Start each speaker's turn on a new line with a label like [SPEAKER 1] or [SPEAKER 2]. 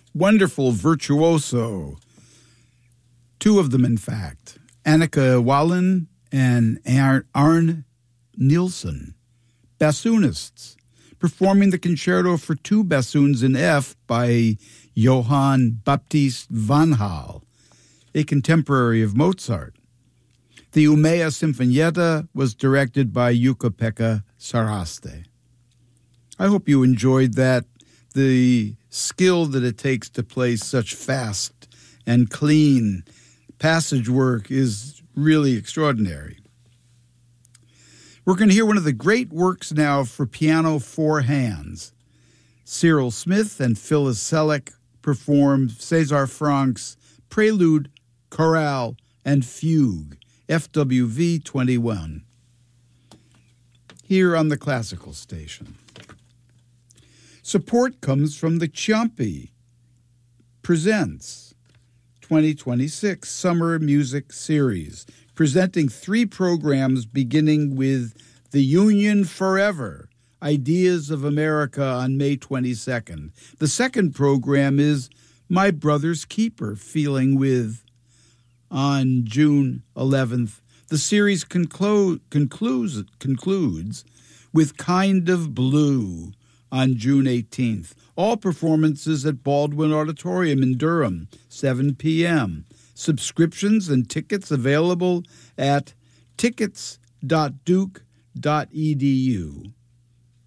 [SPEAKER 1] wonderful virtuoso. Two of them, in fact, Annika Wallen and Arne Nielsen, bassoonists, performing the concerto for two bassoons in F by Johann Baptist van Hal, a contemporary of Mozart. The Umea Sinfonietta was directed by Jukka-Pekka Saraste. I hope you enjoyed that. The skill that it takes to play such fast and clean passage work is really extraordinary. We're going to hear one of the great works now for piano four hands. Cyril Smith and Phyllis Selleck performed César Franck's Prelude, Chorale, and Fugue, FWV 21, here on the Classical Station. Support comes from the Ciampi Presents 2026 Summer Music Series, presenting 3 programs beginning with The Union Forever, Ideas of America on May 22nd. The second program is My Brother's Keeper, Feeling With, on June 11th. The series concludes with Kind of Blue on June 18th. All performances at Baldwin Auditorium in Durham, 7 p.m. Subscriptions and tickets available at tickets.duke.edu.